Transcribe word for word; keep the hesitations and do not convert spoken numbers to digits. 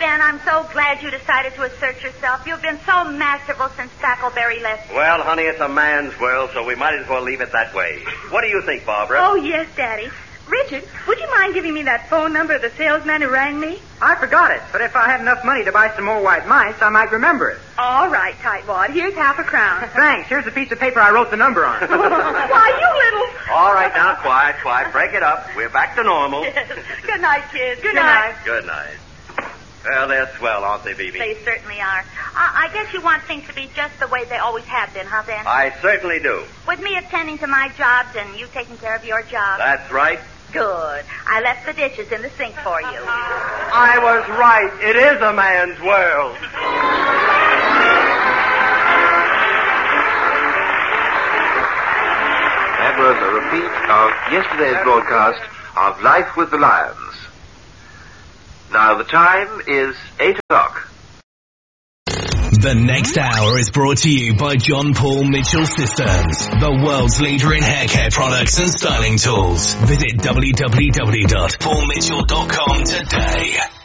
Dan, I'm so glad you decided to assert yourself. You've been so masterful since Tackleberry left. Well, honey, it's a man's world, so we might as well leave it that way. What do you think, Barbara? Oh, yes, Daddy. Richard, would you mind giving me that phone number of the salesman who rang me? I forgot it, but if I had enough money to buy some more white mice, I might remember it. All right, Tightwad. Here's half a crown. Thanks. Here's a piece of paper I wrote the number on. Why, you little... All right, now, quiet, quiet. Break it up. We're back to normal. Good night, kids. Good, Good night. night. Good night. Well, they're swell, aren't they, Bibi? They certainly are. I, I guess you want things to be just the way they always have been, huh, Dan? I certainly do. With me attending to my jobs and you taking care of your job. That's right. Good. I left the dishes in the sink for you. I was right. It is a man's world. That was a repeat of yesterday's broadcast of Life with the Lions. Now the time is eight o'clock. The next hour is brought to you by John Paul Mitchell Systems, the world's leader in hair care products and styling tools. Visit w w w dot paul mitchell dot com today.